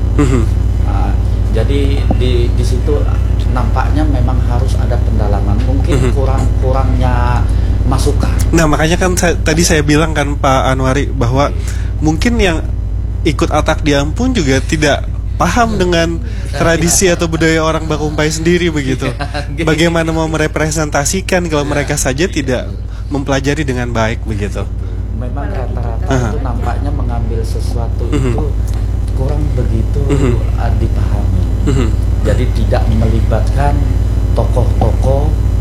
Jadi di situ nampaknya memang harus ada pendalaman. Mungkin kurangnya masukan. Nah makanya kan tadi saya bilang kan Pak Anwari bahwa mungkin yang ikut atak diang pun juga tidak paham dengan tradisi atau budaya orang Bakumpai sendiri begitu. Bagaimana mau merepresentasikan kalau mereka saja tidak mempelajari dengan baik begitu. Memang rata-rata itu nampaknya mengambil sesuatu itu kurang begitu dipahami. Jadi tidak melibatkan tokoh-tokoh